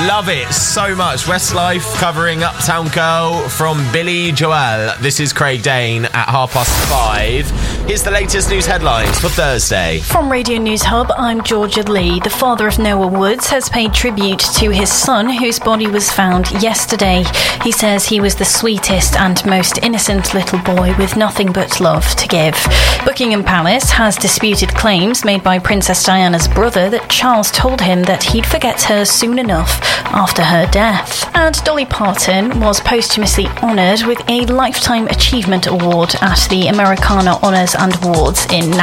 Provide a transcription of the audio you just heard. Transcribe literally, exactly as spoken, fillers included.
Love it so much. Westlife covering Uptown Girl from Billy Joel. This is Craig Dane at half past five. Here's the latest news headlines for Thursday. From Radio News Hub, I'm Georgia Lee. The father of Noah Woods has paid tribute to his son, whose body was found yesterday. He says he was the sweetest and most innocent little boy with nothing but love to give. Buckingham Palace has disputed claims made by Princess Diana's brother that Charles told him that he'd forget her soon enough after her death. And Dolly Parton was posthumously honoured with a Lifetime Achievement Award at the Americana Honours and Awards in